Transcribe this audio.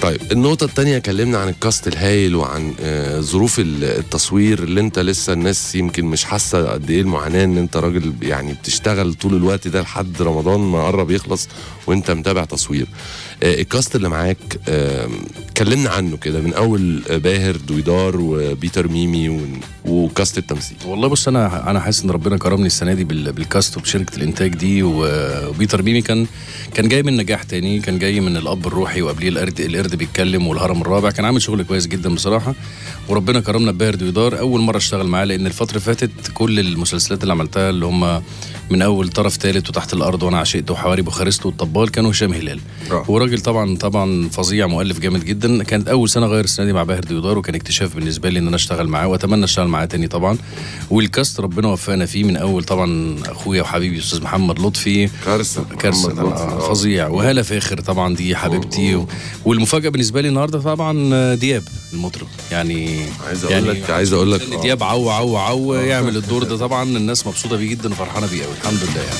طيب النقطة التانية، كلمنا عن الكاست الهايل وعن ظروف التصوير اللي انت لسه الناس يمكن مش حاسة قد ايه المعاناة ان انت راجل يعني بتشتغل طول الوقت ده لحد رمضان ما قرب يخلص وانت متابع تصوير. الكاست اللي معاك كلمنا عنه كده من اول باهر دويدار وبيتر ميمي وكاست التمثيل. والله بص، انا حاسس ان ربنا كرمني السنه دي بالكاست وبشركه الانتاج دي. وبيتر ميمي كان جاي من نجاح تاني، كان جاي من الاب الروحي وقبليه القرد بيتكلم والهرم الرابع، كان عامل شغل كويس جدا بصراحه. وربنا كرمنا بباهر دويدار، اول مره اشتغل معاه، لان الفتره اللي فاتت كل المسلسلات اللي عملتها اللي هم من اول طرف ثالث وتحت الارض وانا عشقت وحواري بوخارست والطبال كانوا هشام هلال. وراجل طبعا فظيع، مؤلف جامد جدا. كانت اول سنه غير السنه دي مع باهر دويدار، وكان اكتشاف بالنسبه لي ان انا اشتغل معاه، واتمنى اشتغل معاه تاني طبعا. والكاست ربنا وفقنا فيه من اول طبعا اخويا وحبيبي استاذ محمد لطفي، كارثه فظيع. وهالة فاخر طبعا دي حبيبتي. والمفاجاه بالنسبه لي النهارده طبعا دياب المطرب. يعني عايز اقول لك دياب عو يعمل الدور ده، طبعا الناس مبسوطه بيه جدا وفرحانه بيه قوي، الحمد لله يعني.